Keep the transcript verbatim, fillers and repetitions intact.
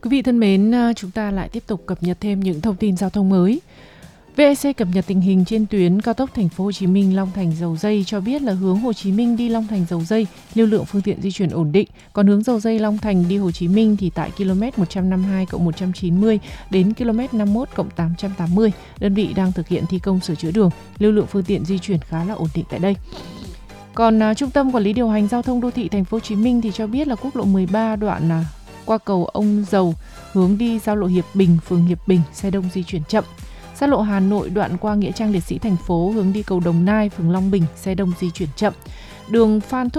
Quý vị thân mến, chúng ta lại tiếp tục cập nhật thêm những thông tin giao thông mới. vê e xê cập nhật tình hình trên tuyến cao tốc Thành phố Hồ Chí Minh Long Thành Dầu Giây cho biết là hướng Hồ Chí Minh đi Long Thành Dầu Giây lưu lượng phương tiện di chuyển ổn định, còn hướng Dầu Giây Long Thành đi Hồ Chí Minh thì tại km một trăm năm mươi hai cộng một trăm chín mươi đến km năm mươi mốt cộng tám trăm tám mươi, đơn vị đang thực hiện thi công sửa chữa đường, lưu lượng phương tiện di chuyển khá là ổn định tại đây. Còn à, Trung tâm Quản lý điều hành giao thông đô thị Thành phố Hồ Chí Minh thì cho biết là quốc lộ mười ba đoạn à, qua cầu Ông Dầu hướng đi giao lộ Hiệp Bình, phường Hiệp Bình, xe đông di chuyển chậm. Xa lộ Hà Nội đoạn qua nghĩa trang liệt sĩ thành phố hướng đi cầu Đồng Nai, phường Long Bình, xe đông di chuyển chậm. Đường Phan Thúc